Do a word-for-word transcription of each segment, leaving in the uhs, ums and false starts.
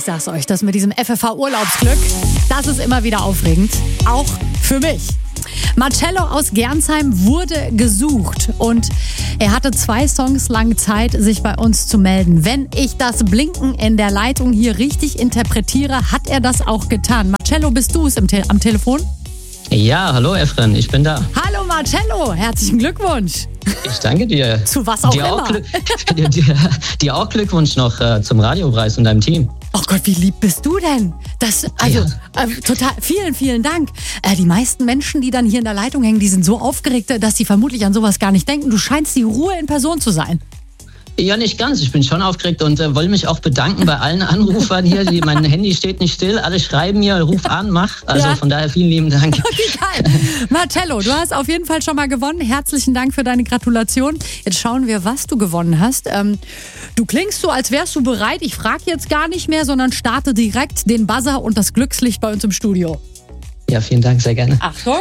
sag's euch, das mit diesem F F H-Urlaubsglück, das ist immer wieder aufregend. Auch für mich. Marcello aus Gernsheim wurde gesucht und er hatte zwei Songs lang Zeit, sich bei uns zu melden. Wenn ich das Blinken in der Leitung hier richtig interpretiere, hat er das auch getan. Marcello, bist du es im Te- am Telefon? Ja, hallo Efren, ich bin da. Hallo Marcello, herzlichen Glückwunsch. Ich danke dir. Zu was auch dir immer. Auch Glück, dir, dir auch Glückwunsch noch äh, zum Radiopreis und deinem Team. Oh Gott, wie lieb bist du denn? Das, also, Ja. äh, total, vielen, vielen Dank. Äh, die meisten Menschen, die dann hier in der Leitung hängen, die sind so aufgeregt, dass sie vermutlich an sowas gar nicht denken. Du scheinst die Ruhe in Person zu sein. Ja, nicht ganz. Ich bin schon aufgeregt und äh, wollte mich auch bedanken bei allen Anrufern hier. Die, mein Handy steht nicht still. Alle schreiben mir, ruf an, mach. Also Ja. von daher vielen lieben Dank. Okay, geil. Marcello, du hast auf jeden Fall schon mal gewonnen. Herzlichen Dank für deine Gratulation. Jetzt schauen wir, was du gewonnen hast. Ähm, du klingst so, als wärst du bereit. Ich frage jetzt gar nicht mehr, sondern starte direkt den Buzzer und das Glückslicht bei uns im Studio. Ja, vielen Dank, sehr gerne. Achtung.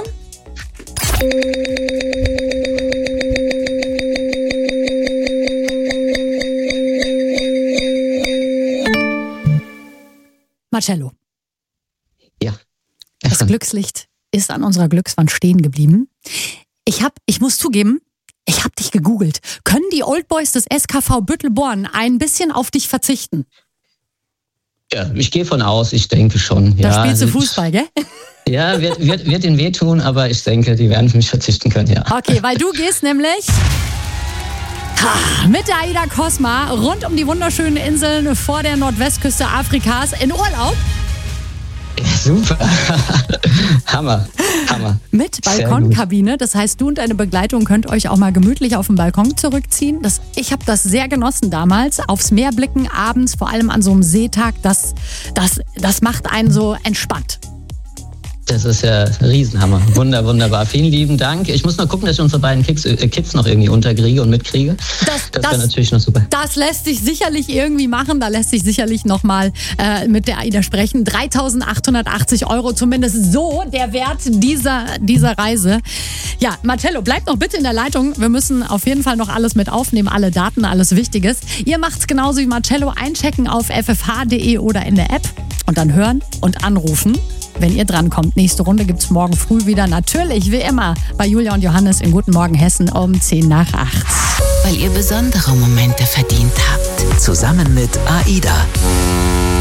Marcello, Ja. das Glückslicht ist an unserer Glückswand stehen geblieben. Ich hab, ich muss zugeben, ich habe dich gegoogelt. Können die Oldboys des S K V Büttelborn ein bisschen auf dich verzichten? Ja, ich gehe von aus, ich denke schon. Da Ja, spielst du also- Fußball, gell? Ja, wird, wird, wird ihnen wehtun, aber ich denke, die werden für mich verzichten können, ja. Okay, weil du gehst nämlich ha, mit der Aida Cosma rund um die wunderschönen Inseln vor der Nordwestküste Afrikas in Urlaub. Ja, super. Hammer, Hammer. Mit Sehr Balkonkabine. Das heißt, du und deine Begleitung könnt euch auch mal gemütlich auf den Balkon zurückziehen. Das, ich habe das sehr genossen damals. Aufs Meer blicken, abends, vor allem an so einem Seetag. Das, das, das macht einen so entspannt. Das ist ja ein Riesenhammer. Wunder, wunderbar. Vielen lieben Dank. Ich muss noch gucken, dass ich unsere beiden Kids, äh, Kids noch irgendwie unterkriege und mitkriege. Das, Das das, wäre natürlich noch super. das lässt sich sicherlich irgendwie machen. Da lässt sich sicherlich nochmal äh, mit der Aida sprechen. dreitausendachthundertachtzig Euro, zumindest so der Wert dieser, dieser Reise. Ja, Marcello, bleibt noch bitte in der Leitung. Wir müssen auf jeden Fall noch alles mit aufnehmen, alle Daten, alles Wichtiges. Ihr macht's genauso wie Marcello. Einchecken auf f f h punkt d e oder in der App und dann hören und anrufen, wenn ihr drankommt. Nächste Runde gibt's morgen früh wieder. Natürlich, wie immer, bei Julia und Johannes in Guten Morgen Hessen um zehn nach acht. Weil ihr besondere Momente verdient habt. Zusammen mit AIDA.